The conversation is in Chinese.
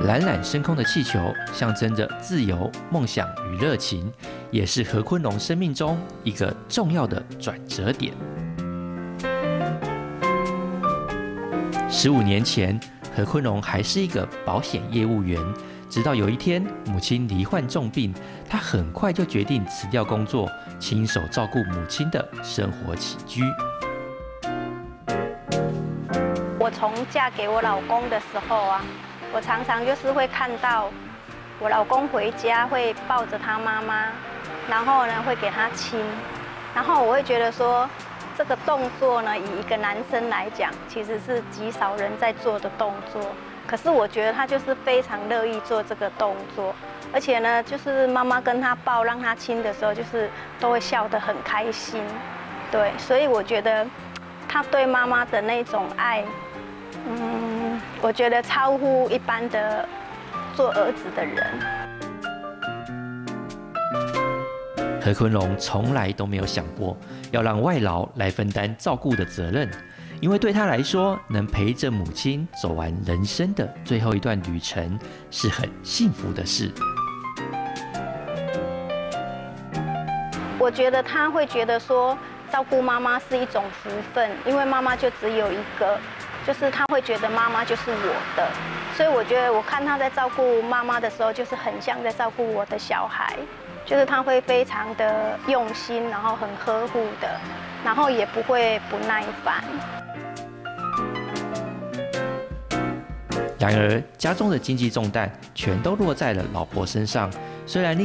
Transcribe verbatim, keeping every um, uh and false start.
懒懒升空的气球，象征着自由、梦想与热情，也是何坤荣生命中一个重要的转折点。十五年前，何坤荣还是一个保险业务员，直到有一天母亲罹患重病，他很快就决定辞掉工作，亲手照顾母亲的生活起居。 我从嫁给我老公的时候啊，我常常就是会看到我老公回家会抱着他妈妈，然后呢会给他亲，然后我会觉得说，这个动作呢，以一个男生来讲，其实是极少人在做的动作。可是我觉得他就是非常乐意做这个动作，而且呢，就是妈妈跟他抱、让他亲的时候，就是都会笑得很开心。对，所以我觉得他对妈妈的那种爱，嗯，我觉得超乎一般的做儿子的人。 何坤荣从来都没有想过要让外劳来分担照顾的责任，因为对他来说，能陪着母亲走完人生的最后一段旅程是很幸福的事。 我觉得他会觉得说，照顾妈妈是一种福分，因为妈妈就只有一个，就是他会觉得妈妈就是我的，所以我觉得我看他在照顾妈妈的时候，就是很像在照顾我的小孩。就是他会非常的用心，然后很呵护的，然后也不会不耐烦。 然而，家中的经济重担全都落在了老婆身上，虽然